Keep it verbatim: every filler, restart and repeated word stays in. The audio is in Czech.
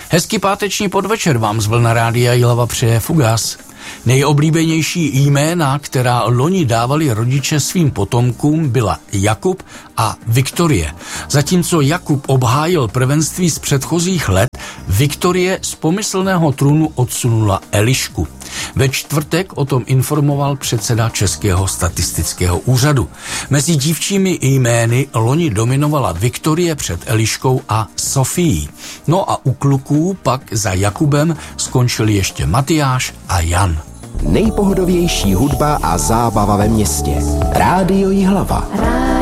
Hezký páteční podvečer vám z vlna Rádia Jihlava přeje Fugas. Nejoblíbenější jména, která loni dávali rodiče svým potomkům, byla Jakub a Viktorie. Zatímco Jakub obhájil prvenství z předchozích let, Viktorie z pomyslného trůnu odsunula Elišku. Ve čtvrtek o tom informoval předseda Českého statistického úřadu. Mezi dívčími jmény loni dominovala Viktorie před Eliškou a Sofií. No a u kluků pak za Jakubem skončili ještě Matyáš a Jan. Nejpohodovější hudba a zábava ve městě. Rádio Jihlava.